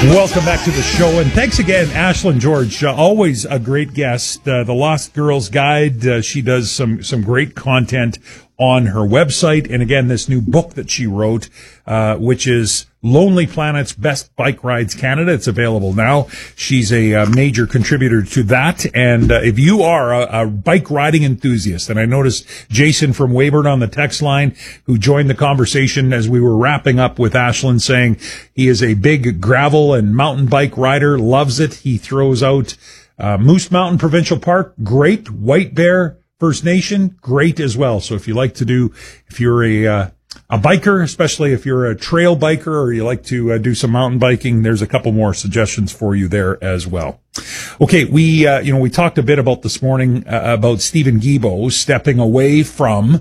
Welcome back to the show, and thanks again, Ashlyn George. Always a great guest. The Lost Girls Guide. She does some great content on her website, and again, this new book that she wrote, which is Lonely Planet's Best Bike Rides Canada. It's available now. She's a major contributor to that, and if you are a bike riding enthusiast, and I noticed Jason from Weyburn on the text line, who joined the conversation as we were wrapping up with Ashlyn, saying he is a big gravel and mountain bike rider, loves it. He throws out Moose Mountain Provincial Park, great. White Bear First Nation, great as well. So if you're a biker, especially if you're a trail biker or you like to do some mountain biking, there's a couple more suggestions for you there as well. Okay, we talked a bit about this morning about Steven Guilbeault stepping away from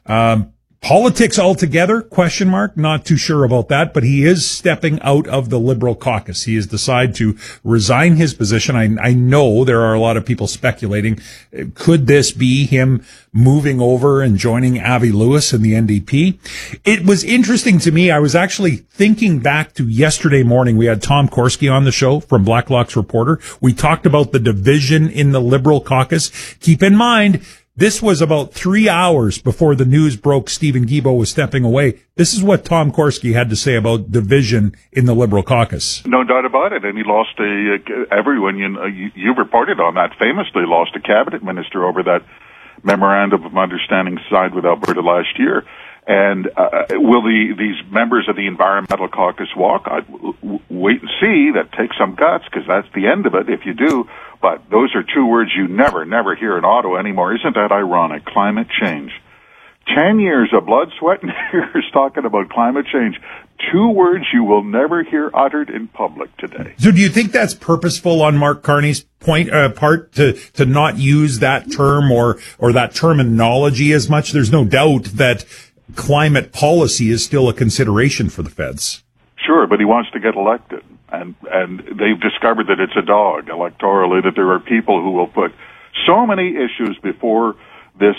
politics altogether, ? Not too sure about that, but he is stepping out of the Liberal caucus. He has decided to resign his position. I know there are a lot of people speculating, could this be him moving over and joining Avi Lewis in the NDP? It was interesting to me. I was actually thinking back to yesterday morning. We had Tom Korski on the show from Blacklock's Reporter. We talked about the division in the Liberal caucus. Keep in mind, this was about 3 hours before the news broke Steven Guilbeault was stepping away. This is what Tom Korski had to say about division in the Liberal caucus. No doubt about it. And he lost everyone, you reported on that, famously lost a cabinet minister over that memorandum of understanding signed with Alberta last year. And will these members of the Environmental Caucus walk? Wait and see. That takes some guts, because that's the end of it if you do. But those are two words you never hear in Ottawa anymore. Isn't that ironic? Climate change. 10 years of blood, sweat, and tears talking about climate change. Two words you will never hear uttered in public today. So do you think that's purposeful on Mark Carney's part to not use that term or that terminology as much? There's no doubt that climate policy is still a consideration for the feds. Sure, but he wants to get elected. And they've discovered that it's a dog electorally, that there are people who will put so many issues before this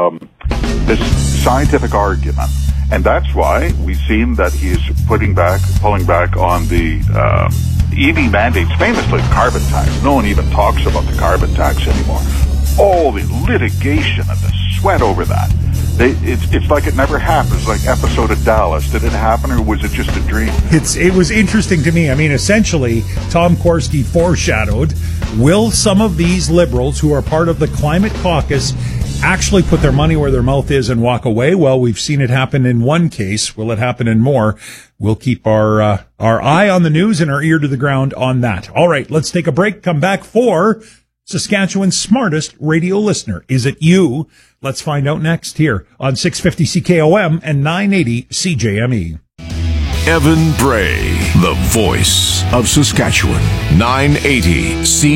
scientific argument. And that's why we've seen that he's pulling back on the EV mandates, famously the carbon tax. No one even talks about the carbon tax anymore. All the litigation and the sweat over that. It's like it never happens, like episode of Dallas. Did it happen, or was it just a dream? It was interesting to me. I mean, essentially, Tom Korski foreshadowed, will some of these Liberals who are part of the Climate Caucus actually put their money where their mouth is and walk away? Well, we've seen it happen in one case. Will it happen in more? We'll keep our eye on the news and our ear to the ground on that. All right, let's take a break. Come back for Saskatchewan's smartest radio listener. Is it you? Let's find out next here on 650 CKOM and 980 CJME. Evan Bray, the voice of Saskatchewan, 980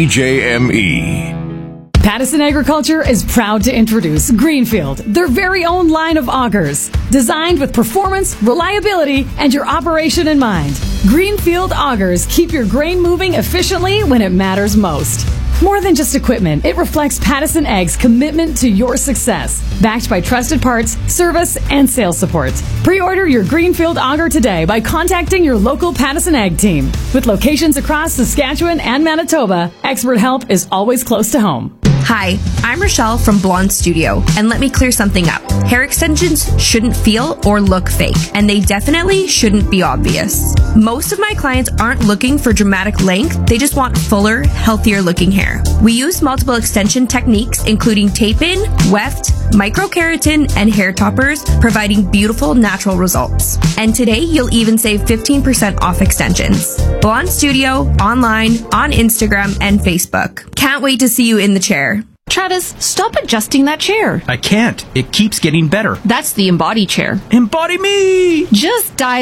CJME. Pattison Agriculture is proud to introduce Greenfield, their very own line of augers, designed with performance, reliability, and your operation in mind. Greenfield augers keep your grain moving efficiently when it matters most. More than just equipment, it reflects Pattison Ag's commitment to your success, backed by trusted parts, service, and sales support. Pre-order your Greenfield auger today by contacting your local Pattison Ag team. With locations across Saskatchewan and Manitoba, expert help is always close to home. Hi, I'm Rochelle from Blonde Studio, and let me clear something up. Hair extensions shouldn't feel or look fake, and they definitely shouldn't be obvious. Most of my clients aren't looking for dramatic length, they just want fuller, healthier looking hair. We use multiple extension techniques, including tape-in, weft, microkeratin, and hair toppers, providing beautiful natural results. And today, you'll even save 15% off extensions. Blonde Studio, online, on Instagram, and Facebook. Can't wait to see you in the chair. Travis, stop adjusting that chair. I can't. It keeps getting better. That's the Embody chair. Embody me! Just dial